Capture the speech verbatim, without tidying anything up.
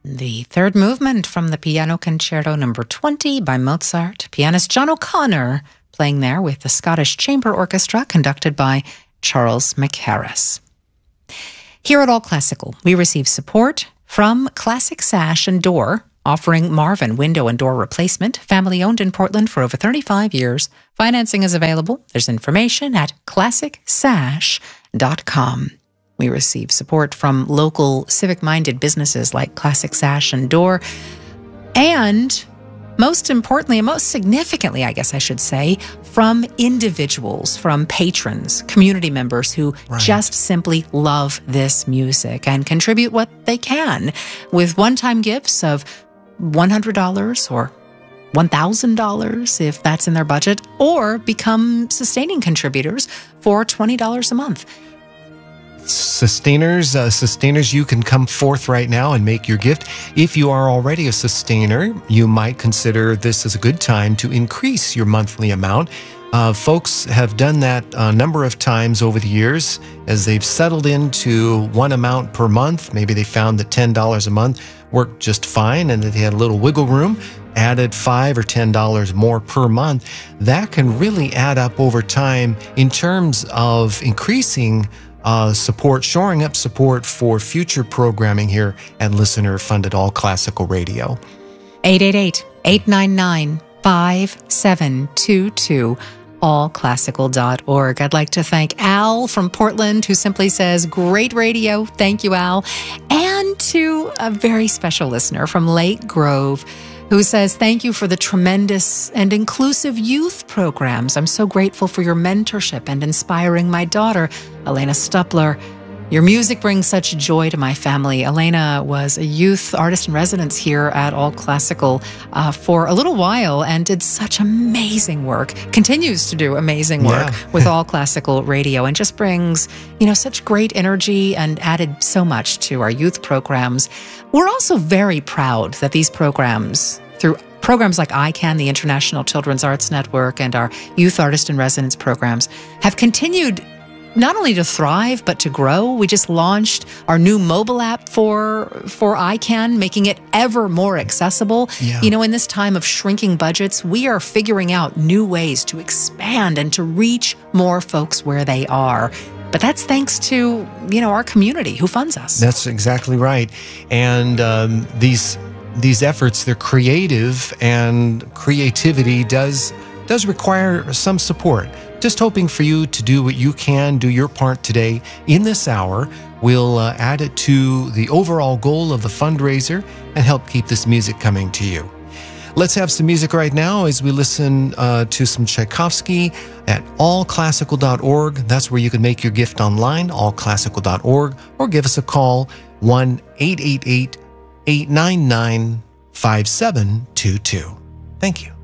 The third movement from the Piano Concerto number twenty by Mozart. Pianist John O'Connor playing there with the Scottish Chamber Orchestra conducted by Charles Mackerras. Here at All Classical, we receive support from Classic Sash and Door, offering Marvin window and door replacement, family owned in Portland for over thirty-five years. Financing is available. There's information at classic sash dot com. We receive support from local civic-minded businesses like Classic Sash and Door. And most importantly, and most significantly, I guess I should say, from individuals, from patrons, community members who right. just simply love this music and contribute what they can with one-time gifts of one hundred dollars or one thousand dollars if that's in their budget, or become sustaining contributors for twenty dollars a month. Sustainers, uh, sustainers, you can come forth right now and make your gift. If you are already a sustainer, you might consider this as a good time to increase your monthly amount. Uh, folks have done that a number of times over the years as they've settled into one amount per month. Maybe they found that ten dollars a month worked just fine and that they had a little wiggle room, added five or ten dollars more per month. That can really add up over time in terms of increasing Uh, support, shoring up support for future programming here at listener-funded All Classical Radio. eight eight eight, eight nine nine, five seven two two, all classical dot org. I'd like to thank Al from Portland, who simply says, great radio. Thank you, Al. And to a very special listener from Lake Grove, who says, thank you for the tremendous and inclusive youth programs. I'm so grateful for your mentorship and inspiring my daughter, Elena Stupler. Your music brings such joy to my family. Elena was a youth artist in residence here at All Classical uh, for a little while and did such amazing work, continues to do amazing work yeah. with All Classical Radio, and just brings, you know, such great energy and added so much to our youth programs. We're also very proud that these programs, through programs like I CAN, the International Children's Arts Network, and our Youth Artist in Residence programs, have continued not only to thrive, but to grow. We just launched our new mobile app for for I CAN, making it ever more accessible. Yeah. You know, in this time of shrinking budgets, we are figuring out new ways to expand and to reach more folks where they are. But that's thanks to, you know, our community who funds us. That's exactly right. And um, these these efforts, they're creative, and creativity does does require some support. Just hoping for you to do what you can, do your part today in this hour. We'll uh, add it to the overall goal of the fundraiser and help keep this music coming to you. Let's have some music right now as we listen uh, to some Tchaikovsky at all classical dot org. That's where you can make your gift online, all classical dot org, or give us a call, one eight eight eight, eight nine nine, five seven two two. Thank you.